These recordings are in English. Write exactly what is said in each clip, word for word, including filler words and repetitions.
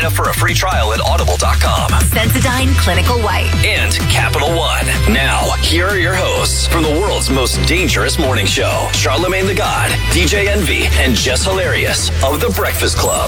For a free trial at audible dot com. Sensodyne Clinical White. And Capital One. Now, here are your hosts from the world's most dangerous morning show. Charlamagne the God, D J Envy, and Jess Hilarious of The Breakfast Club.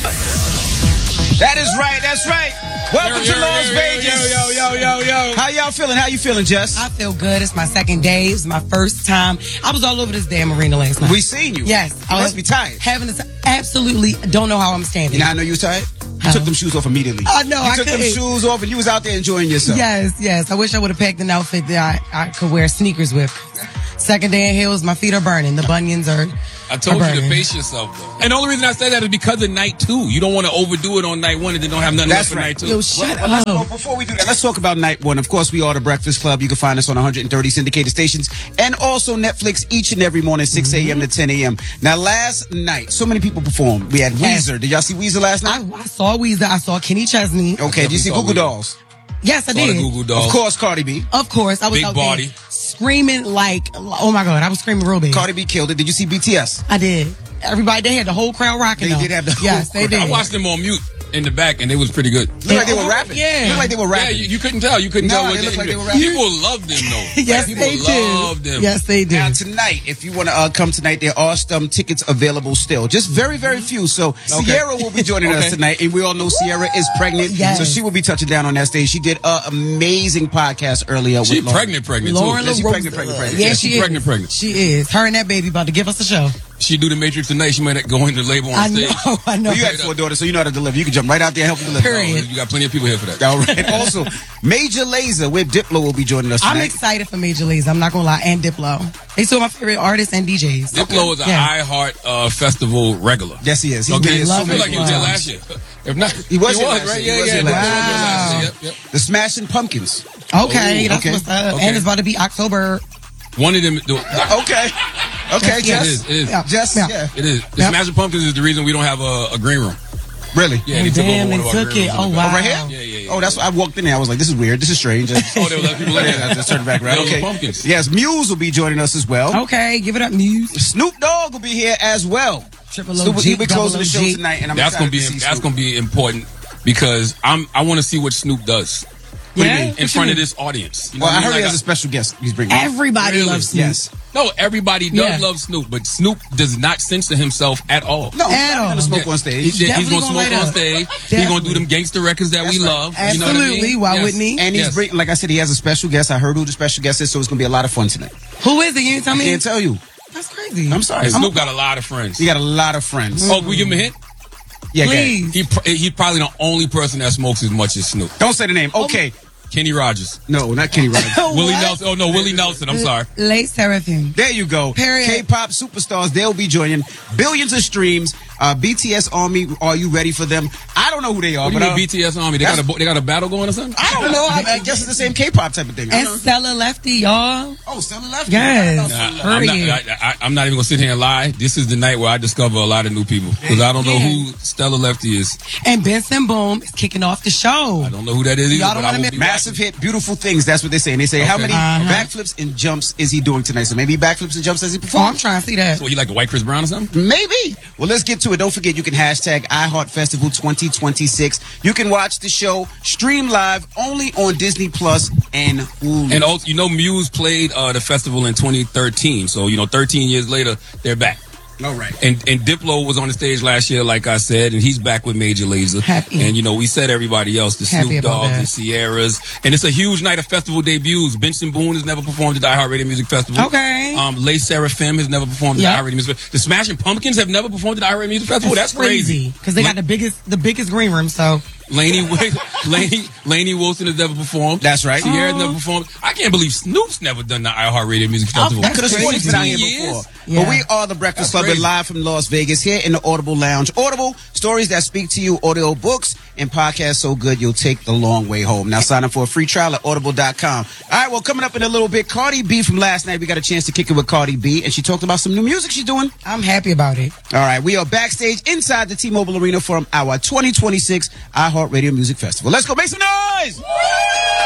That is right, that's right. Welcome yo, to yo, Las yo, Vegas. Yo, yo, yo, yo, yo. How y'all feeling? How you feeling, Jess? I feel good. It's my second day. It's my first time. I was all over this damn arena last night. We seen you. Yes. You I must be tired. Having this, absolutely don't know how I'm standing. You know, I know you was tired. You took them shoes off immediately. I know, You I took them couldn't. shoes off and you was out there enjoying yourself. Yes, yes. I wish I would have packed an outfit that I, I could wear sneakers with. Second day in heels, my feet are burning. The bunions are I told are you to burning. pace yourself, though. And the only reason I say that is because of night two. You don't want to overdo it on night one and then don't have nothing That's left for right. night two. Yo, shut Well, let's, up. well, before we do that, let's talk about night one. Of course, we are The Breakfast Club. You can find us on one hundred thirty syndicated stations and also Netflix each and every morning, six a.m. to ten a.m. Now, last night, so many people performed. We had Yes. Weezer. Did y'all see Weezer last I, night? I saw Weezer. I saw Kenny Chesney. Okay, did you see saw Google Weezer. Dolls? Yes, I Saw the did. Google Dolls. Of course, Cardi B. Of course. I was Big out body. there screaming like, oh my God, I was screaming real big. Cardi B killed it. Did you see B T S? I did. Everybody, they had the whole crowd rocking. They though. did have the Yes, whole they crowd. did. I watched them on mute in the back, and they was pretty good. Looked like they were rapping. Yeah. Looked like they were Yeah, rapping. you, you couldn't tell. You couldn't No, tell what they looked like they were rapping. rapping. People love them, though. Yes, Like, they people do. love them. Yes, they do. Now tonight, if you want to uh, come tonight, there are some tickets available still. Just very, very few. So Sierra will be joining us Okay. tonight, and we all know Sierra is pregnant, Yes. so she will be touching down on that stage. She did an amazing podcast earlier. She with Lauren. pregnant, pregnant, Lauren too. Yeah, she LaRosa. pregnant, pregnant, pregnant. Yeah, Yeah, she she is. pregnant, pregnant. She is. Her and that baby about to give us a show. She do the Matrix tonight. She might go into labor on I stage. know. I know. Well, you had four daughters, so you know how to deliver. You can jump right out there and help deliver. Period. You got plenty of people here for that. All right. Also, Major Lazer with Diplo will be joining us I'm tonight. excited for Major Lazer. I'm not gonna lie, and Diplo. They two of my favorite artists and D Js. Diplo is an Yeah. iHeart uh, Festival regular. Yes, he is. He's Okay, been here so I feel many like he was here times. last year. If not, He was here last right? year. He Yeah, was yeah. here Diplo last was year. here last year. Wow. Yep, yep. The Smashing Pumpkins. Okay, Ooh, that's okay. what's up. Okay. And it's about to be October. One of them. Do, Okay. Okay, Yes. Jess. It is. It is. Yeah. Jess, Yeah. yeah. It is. The Yep. Smashing Pumpkins is the reason we don't have a, a green room. Really? Yeah, Oh, they took damn, over one they of our took green it. rooms Oh, in the wow. back. Right here? Yeah, yeah, yeah. Oh, that's why I walked in there. I was like, this is weird. This is strange. Oh, there was other people in Yeah, there. that's a certain background. Those are Okay. pumpkins. Yes, Muse will be joining us as well. Okay, give it up, Muse. Snoop Dogg will be here as well. Triple Snoop O will G, be closing the show double O G. tonight, and I'm That's gonna excited be to see that's Snoop. gonna be important because I'm I want to see what Snoop does. What do you Yeah? mean? In What front you of mean? this audience. You know Well, what I heard mean? he Like, has a special guest he's bringing. Everybody Really? loves Snoop. Yes. No, everybody does Yeah. love Snoop, but Snoop does not censor himself at all. No, he's At not all. going to smoke Yeah. on stage. He's, he's Definitely gonna gonna smoke light on up. stage. He's gonna Definitely. do them gangster records that That's we right. love. You know what I Absolutely. mean? Why Yes. wouldn't he? And he's Yes. bringing, like I said, he has a special guest. I heard who the special guest is, so it's going to be a lot of fun tonight. Who is it? You didn't tell I me? can't tell you. That's crazy. I'm sorry. And Snoop got a lot of friends. He got a lot of friends. Oh, we give him a hint? Yeah, go ahead. Please. He pr- he's probably the only person that smokes as much as Snoop. Don't say the name. Okay. Kenny Rogers. No, not Kenny Rogers. Willie What? Nelson. Oh, no, Willie Nelson. I'm sorry. Late Seraphim. There you go. Period. K-pop superstars, they'll be joining. Billions of streams. Uh, B T S Army, are you ready for them? I don't know who they are. What do you but mean uh, B T S Army? They got, a, bo- they got a battle going or something? I don't know. I, I guess it's the same K-pop type of thing. I And don't know. Stella Lefty, y'all. Oh, Stella left. Yes. I Nah, thought Stella I'm, not, Period. I, I, I'm not even gonna sit here and lie. This is the night where I discover a lot of new people because I don't know who Stella Lefty is. And Benson Boom is kicking off the show. I don't know who that is either. Y'all but don't I wanna will miss- be Massive hit, beautiful things. That's what they say. And they say, how Okay. many Uh-huh. backflips and jumps is he doing tonight? So maybe backflips and jumps as he Oh, I'm performs. trying to see that. So he like the white Chris Brown or something? Maybe. Well, let's get to it. Don't forget, you can hashtag iHeart Festival twenty twenty-six. You can watch the show stream live only on Disney Plus and Hulu. And also, you know, Muse played uh, the festival in twenty thirteen. So you know, thirteen years later, they're back. All right. And and Diplo was on the stage last year, like I said, and he's back with Major Lazer. Happy. And you know, we said everybody else, the Happy Snoop about Dogg's, that. the Sierras, and it's a huge night of festival debuts. Benson Boone has never performed at the iHeartRadio Music Festival. Okay. Um, Lay Seraphim has never performed Yep. at the iHeartRadio Music Festival. The Smashing Pumpkins have never performed at the iHeartRadio Music Festival. That's, crazy. Because they got the biggest, the biggest green room. So Lainey, Wi- Lainey, Lainey Wilson has never performed. That's right. Sierra's never performed. I can't believe Snoop's never done the iHeartRadio Music Oh, Festival. that's Could have sworn he's been out here before. Yeah. But we are the Breakfast That's Club and crazy. live from Las Vegas here in the Audible Lounge. Audible, stories that speak to you, audio books, and podcasts so good you'll take the long way home. Now sign up for a free trial at audible dot com. All right, well, coming up in a little bit, Cardi B from last night. We got a chance to kick it with Cardi B, and she talked about some new music she's doing. I'm happy about it. All right, we are backstage inside the T-Mobile Arena from our twenty twenty-six iHeartRadio Music Festival. Let's go make some noise!